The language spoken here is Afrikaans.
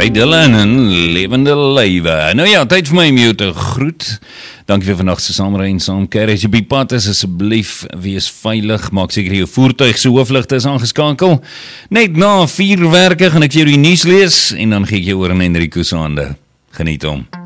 Ray Dillon en Levende Lywe. Nou ja, tyd vir my om jou te groet. Dankie vir vandag se saamry en saamkuier. As jy by pad is, asseblief wees veilig. Maak seker jou voertuig se hoofligte is aangeskakel. Net na 4 werke gaan ek jou die nuus lees en dan gee ek jou oor in Enrico se hande. Geniet hom.